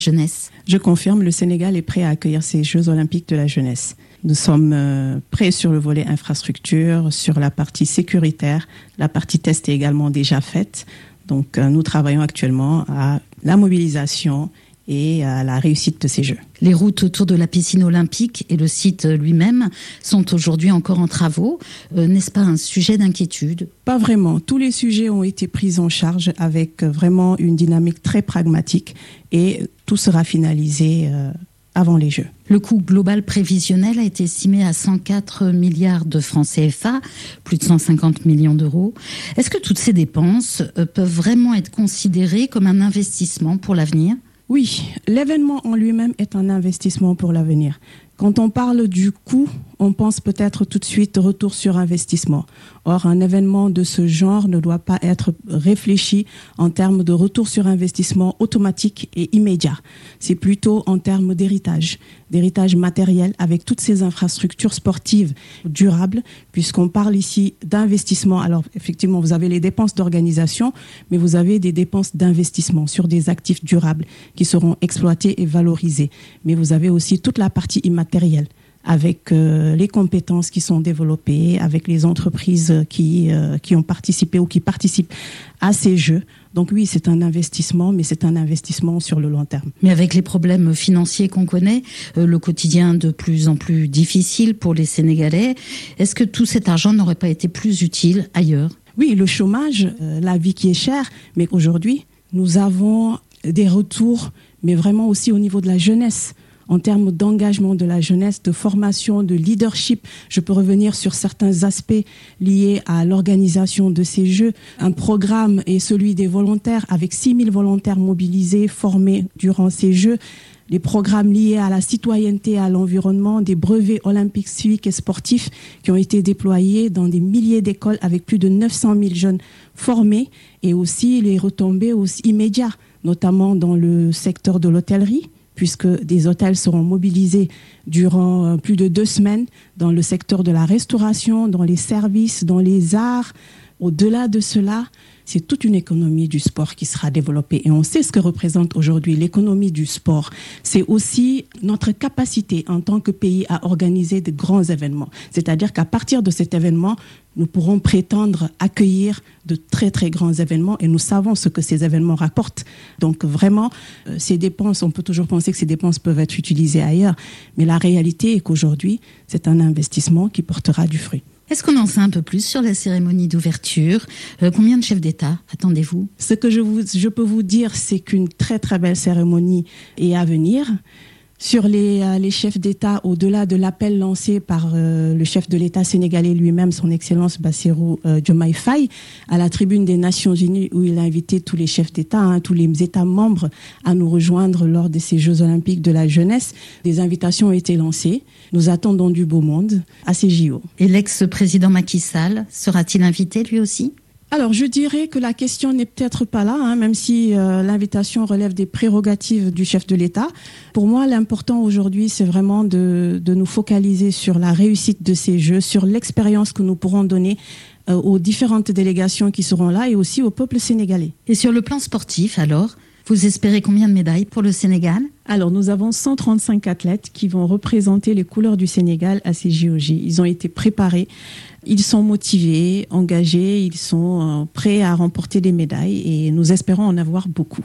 jeunesse. Je confirme, le Sénégal est prêt à accueillir ces Jeux olympiques de la jeunesse. Nous sommes prêts sur le volet infrastructure, sur la partie sécuritaire. La partie test est également déjà faite. Donc nous travaillons actuellement à la mobilisation et à la réussite de ces Jeux. Les routes autour de la piscine olympique et le site lui-même sont aujourd'hui encore en travaux. N'est-ce pas un sujet d'inquiétude ? Pas vraiment. Tous les sujets ont été pris en charge avec vraiment une dynamique très pragmatique et tout sera finalisé avant les Jeux. Le coût global prévisionnel a été estimé à 104 milliards de francs CFA, plus de 150 millions d'euros. Est-ce que toutes ces dépenses peuvent vraiment être considérées comme un investissement pour l'avenir ? Oui, l'événement en lui-même est un investissement pour l'avenir. Quand on parle du coût, on pense peut-être tout de suite retour sur investissement. Or, un événement de ce genre ne doit pas être réfléchi en termes de retour sur investissement automatique et immédiat. C'est plutôt en termes d'héritage matériel avec toutes ces infrastructures sportives durables, puisqu'on parle ici d'investissement. Alors, effectivement, vous avez les dépenses d'organisation, mais vous avez des dépenses d'investissement sur des actifs durables qui seront exploités et valorisés. Mais vous avez aussi toute la partie immatérielle, avec les compétences qui sont développées, avec les entreprises qui ont participé ou qui participent à ces Jeux. Donc oui, c'est un investissement, mais c'est un investissement sur le long terme. Mais avec les problèmes financiers qu'on connaît, le quotidien de plus en plus difficile pour les Sénégalais, est-ce que tout cet argent n'aurait pas été plus utile ailleurs ? Oui, le chômage, la vie qui est chère, mais aujourd'hui, nous avons des retours, mais vraiment aussi au niveau de la jeunesse. En termes d'engagement de la jeunesse, de formation, de leadership. Je peux revenir sur certains aspects liés à l'organisation de ces Jeux. Un programme est celui des volontaires, avec 6000 volontaires mobilisés, formés durant ces Jeux. Les programmes liés à la citoyenneté, à l'environnement, des brevets olympiques, civiques et sportifs qui ont été déployés dans des milliers d'écoles avec plus de 900 000 jeunes formés, et aussi les retombées aussi immédiates, notamment dans le secteur de l'hôtellerie, puisque des hôtels seront mobilisés durant plus de 2 semaines dans le secteur de la restauration, dans les services, dans les arts. Au-delà de cela, c'est toute une économie du sport qui sera développée. Et on sait ce que représente aujourd'hui l'économie du sport. C'est aussi notre capacité en tant que pays à organiser de grands événements. C'est-à-dire qu'à partir de cet événement, nous pourrons prétendre accueillir de très très grands événements, et nous savons ce que ces événements rapportent. Donc vraiment, ces dépenses, on peut toujours penser que ces dépenses peuvent être utilisées ailleurs, mais la réalité est qu'aujourd'hui, c'est un investissement qui portera du fruit. Est-ce qu'on en sait un peu plus sur la cérémonie d'ouverture ? Combien de chefs d'État attendez-vous ? Ce que je peux vous dire, c'est qu'une très très belle cérémonie est à venir. Sur les chefs d'État, au-delà de l'appel lancé par le chef de l'État sénégalais lui-même, son Excellence Bassirou Diomaye Faye, à la tribune des Nations Unies, où il a invité tous les chefs d'État, tous les États membres à nous rejoindre lors de ces Jeux olympiques de la jeunesse, des invitations ont été lancées. Nous attendons du beau monde à ces JO. Et l'ex-président Macky Sall sera-t-il invité lui aussi ? Alors, je dirais que la question n'est peut-être pas là, même si l'invitation relève des prérogatives du chef de l'État. Pour moi, l'important aujourd'hui, c'est vraiment de nous focaliser sur la réussite de ces Jeux, sur l'expérience que nous pourrons donner aux différentes délégations qui seront là et aussi au peuple sénégalais. Et sur le plan sportif, alors, vous espérez combien de médailles pour le Sénégal ? Alors, nous avons 135 athlètes qui vont représenter les couleurs du Sénégal à ces JOJ. Ils ont été préparés, ils sont motivés, engagés, ils sont prêts à remporter des médailles, et nous espérons en avoir beaucoup.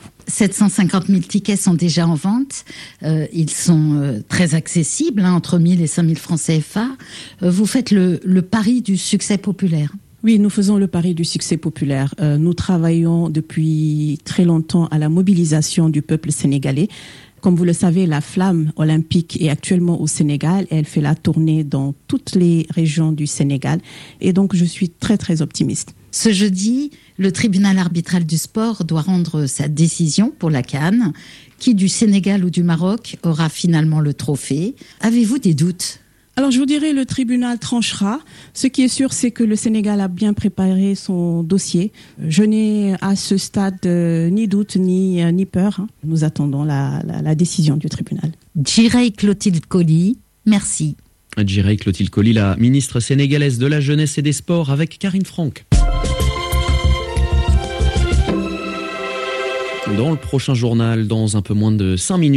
750 000 tickets sont déjà en vente. Ils sont très accessibles, entre 1 000 et 5 000 francs CFA. Vous faites le pari du succès populaire. Oui, nous faisons le pari du succès populaire. Nous travaillons depuis très longtemps à la mobilisation du peuple sénégalais. Comme vous le savez, la flamme olympique est actuellement au Sénégal. Elle fait la tournée dans toutes les régions du Sénégal. Et donc, je suis très, très optimiste. Ce jeudi, le tribunal arbitral du sport doit rendre sa décision pour la CAN. Qui du Sénégal ou du Maroc aura finalement le trophée ? Avez-vous des doutes ? Alors, je vous dirais, le tribunal tranchera. Ce qui est sûr, c'est que le Sénégal a bien préparé son dossier. Je n'ai à ce stade ni doute ni peur. Nous attendons la décision du tribunal. Djirei Clotilde Coly, merci. Djirei Clotilde Coly, la ministre sénégalaise de la Jeunesse et des Sports, avec Karine Franck. Dans le prochain journal, dans un peu moins de 5 minutes.